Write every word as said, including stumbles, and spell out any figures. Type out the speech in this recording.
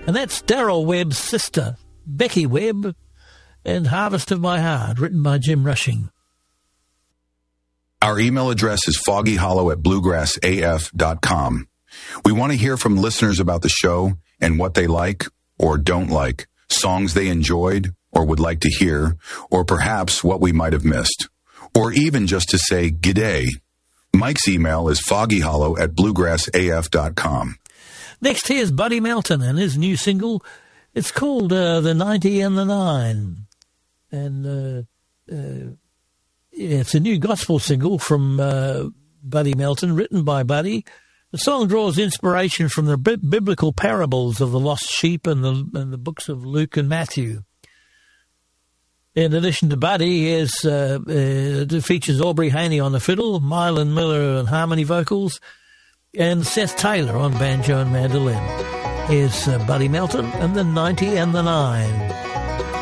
And that's Daryl Webb's sister, Becky Webb, and Harvest of My Heart, written by Jim Rushing. Our email address is foggyhollow at bluegrass a f dot com. We want to hear from listeners about the show and what they like or don't like, songs they enjoyed or would like to hear, or perhaps what we might have missed, or even just to say g'day. Mike's email is foggyhollow at bluegrass a f dot com. Next, here's Buddy Melton and his new single. It's called uh, The ninety and the nine. And uh, uh, yeah, it's a new gospel single from uh, Buddy Melton, written by Buddy. The song draws inspiration from the bi- biblical parables of the lost sheep and the, and the books of Luke and Matthew. In addition to Buddy, here's, uh, uh, it features Aubrey Haney on the fiddle, Mylan Miller on harmony vocals, and Seth Taylor on banjo and mandolin. Here's uh, Buddy Melton and the ninety and the nine.